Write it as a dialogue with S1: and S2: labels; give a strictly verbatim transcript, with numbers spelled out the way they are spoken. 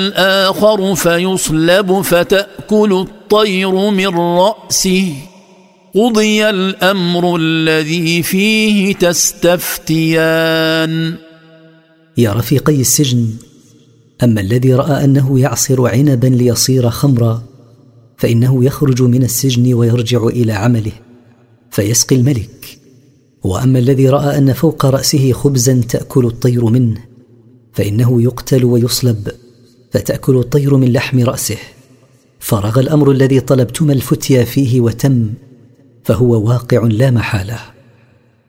S1: الآخر فيصلب فتأكل الطير من رأسه قضي الأمر الذي فيه تستفتيان.
S2: يا رفيقي السجن، أما الذي رأى أنه يعصر عنبا ليصير خمرا فإنه يخرج من السجن ويرجع إلى عمله فيسقي الملك، وأما الذي رأى أن فوق رأسه خبزا تأكل الطير منه فإنه يقتل ويصلب فتأكل الطير من لحم رأسه. فرغ الأمر الذي طلبتما الفتيا فيه وتم، فهو واقع لا محالة.